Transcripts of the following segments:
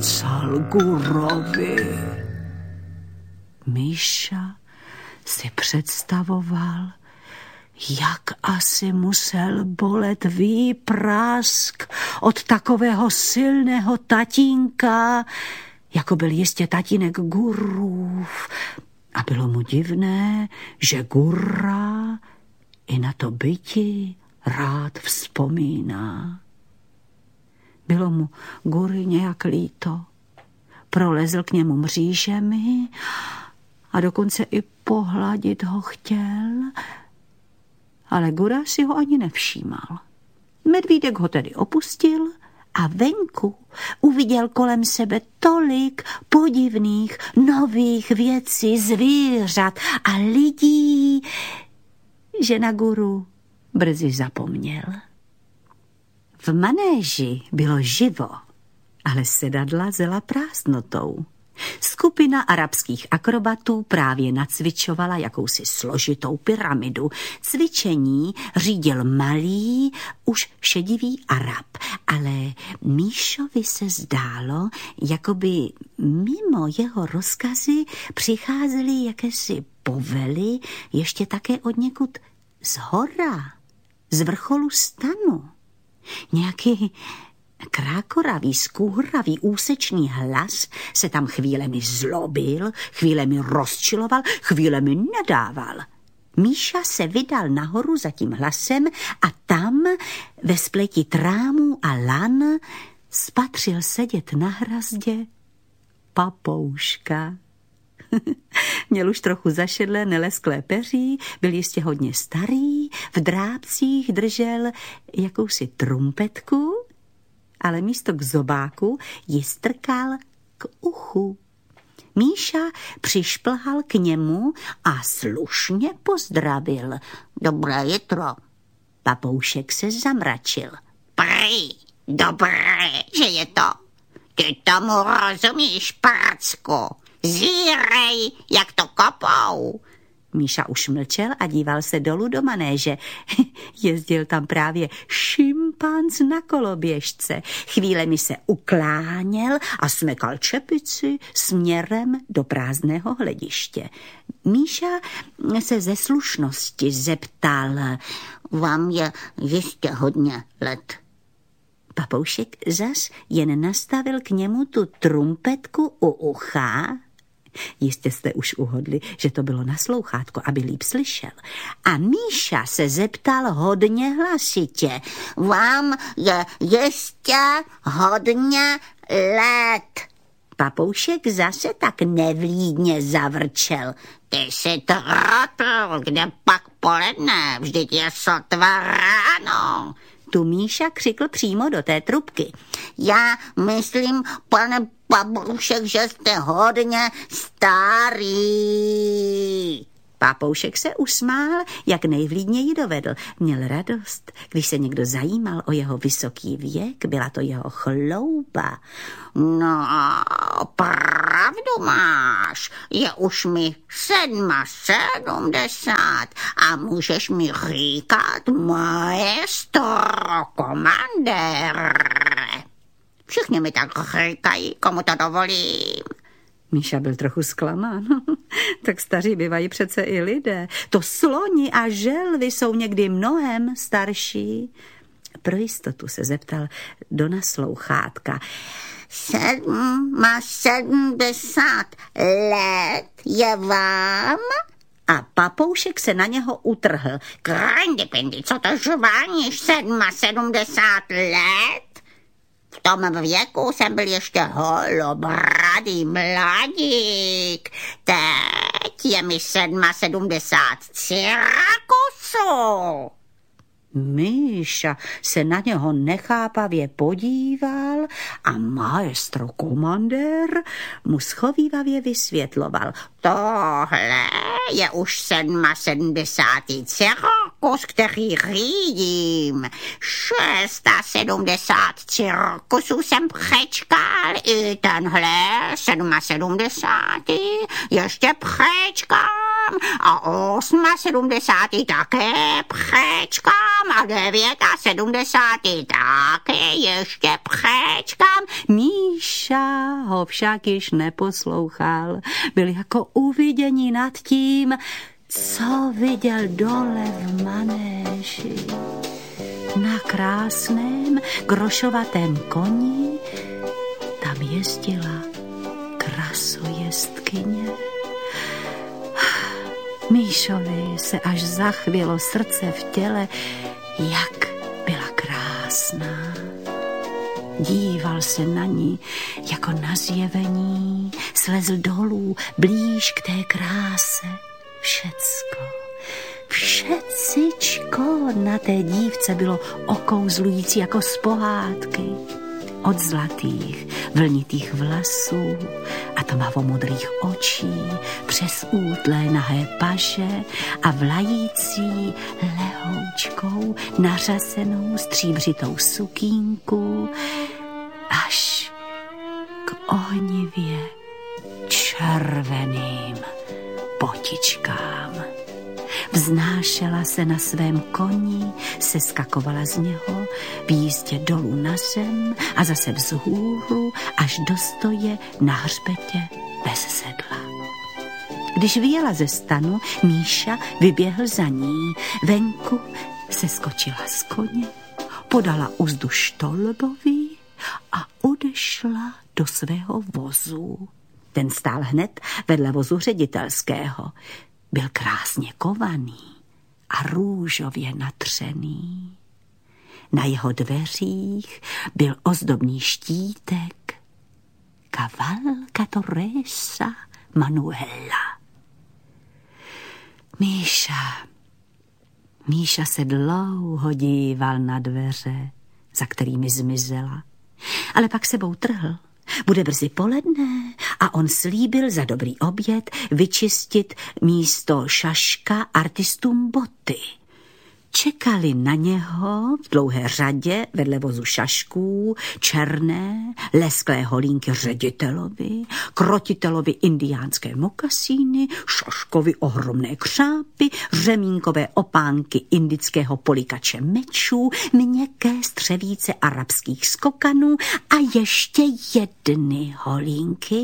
cal Gurovi. Míša si představoval, jak asi musel bolet výprask od takového silného tatínka, jako byl jistě tatínek Gurův. A bylo mu divné, že Gurra i na to byti rád vzpomíná. Bylo mu Gury nějak líto. Prolezl k němu mřížemi a dokonce i pohladit ho chtěl, ale Gura si ho ani nevšímal. Medvídek ho tedy opustil a venku uviděl kolem sebe tolik podivných nových věcí, zvířat a lidí, že na Guru brzy zapomněl. V manéži bylo živo, ale sedadla zela prázdnotou. Skupina arabských akrobatů právě nacvičovala jakousi složitou pyramidu. Cvičení řídil malý, už šedivý Arab, ale Míšovi se zdálo, jako by mimo jeho rozkazy přicházely jakési povely ještě také odněkud zhora, z vrcholu stanu. Nějaký krákoravý, skůravý, úsečný hlas se tam chvílemi zlobil, chvílemi rozčiloval, chvílemi nadával. Míša se vydal nahoru za tím hlasem a tam, ve spleti trámů a lan, spatřil sedět na hrazdě papouška. Měl už trochu zašedlé nelesklé peří, byl jistě hodně starý, v drápcích držel jakousi trumpetku, ale místo k zobáku ji strkal k uchu. Míša přišplhal k němu a slušně pozdravil. Dobré jitro. Papoušek se zamračil. Prý, dobré, že je to. Ty tomu rozumíš, pracku. Zírej, jak to kopou. Míša už mlčel a díval se dolů do manéže. Jezdil tam právě šimpanz na koloběžce. Chvílemi se ukláněl a smekal čepici směrem do prázdného hlediště. Míša se ze slušnosti zeptal. Vám je jistě hodně let. Papoušek zas jen nastavil k němu tu trumpetku u ucha. Jistě jste už uhodli, že to bylo na slouchátko, aby líp slyšel. A Míša se zeptal hodně hlasitě. Vám je jistě hodně let. Papoušek zase tak nevlídně zavrčel. Ty jsi trotl, kde pak poledne, vždyť je sotva ráno. Tu Míša křikl přímo do té trubky. Já myslím, pane Papoušek, že jste hodně starý. Papoušek se usmál, jak nejvlídněji dovedl. Měl radost, když se někdo zajímal o jeho vysoký věk, byla to jeho chlouba. No, pravdu máš, je už mi 77 a můžeš mi říkat maestro, komandér. Všichni mi tak říkají, komu to dovolím. Míša byl trochu zklamán. Tak staří bývají přece i lidé. To sloni a želvy jsou někdy mnohem starší. Pro jistotu se zeptal do naslouchátka. 77 let je vám? A Papoušek se na něho utrhl. Krendipindy, co to žváníš, 77 let? V tom věku jsem byl ještě holobradý mladík. Teď je mi 77 cirkusů. Míša se na něho nechápavě podíval a maestro komandér mu schovívavě vysvětloval. Tohle je už 77. cirkus, který řídím. 670 cirkusů jsem přečkal, i tenhle 77. ještě přečká a 78. také přečkám a 79. také ještě přečkám. Míša ho však již neposlouchal. Byl jako uvidění nad tím, co viděl dole v manéži. Na krásném grošovatém koni tam jezdila krasojezdkyně. Míšovi se až zachvělo srdce v těle, jak byla krásná. Díval se na ní jako na zjevení, slezl dolů, blíž k té kráse. Všecičko na té dívce bylo okouzlující jako z pohádky. Od zlatých, vlnitých vlasů a tmavomodrých očí, přes útlé nahé paže a vlající lehoučkou nařazenou stříbřitou sukínku až k ohnivě červeným botičkám. Vznášela se na svém koni, seskakovala z něho v jízdě dolů na zem a zase vzhůru až do stoje na hřbetě bez sedla. Když vyjela ze stanu, Míša vyběhl za ní. Venku seskočila z koně, podala uzdu Štolbovi a odešla do svého vozu. Ten stál hned vedle vozu ředitelského. Byl krásně kovaný a růžově natřený. Na jeho dveřích byl ozdobný štítek Cavalca Teresa Manuela. Míša se dlouho díval na dveře, za kterými zmizela, ale pak sebou trhl. Bude brzy poledne a on slíbil za dobrý oběd vyčistit místo šaška artistům boty. Čekali na něho v dlouhé řadě vedle vozu šašků černé, lesklé holínky ředitelovi, krotitelovi indiánské mokasíny, šaškovi ohromné křápy, řemínkové opánky indického polikače mečů, měkké střevíce arabských skokanů a ještě jedny holínky.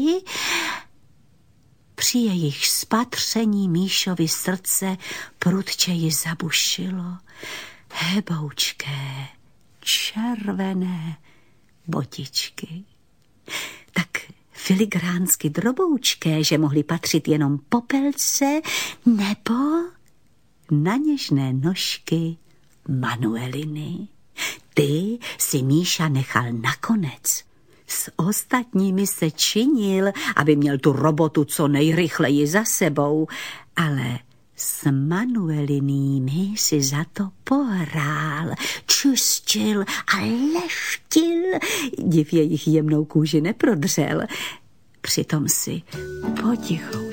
Při jejich spatření Míšovi srdce prudčeji zabušilo. Heboučké, červené botičky. Tak filigránsky droboučké, že mohly patřit jenom popelce nebo na něžné nožky Manueliny. Ty si Míša nechal nakonec. S ostatními se činil, aby měl tu robotu co nejrychleji za sebou, ale s Manuelinými si za to pohrál, čistil a leštil, div jejich jemnou kůži neprodřel. Přitom si potichu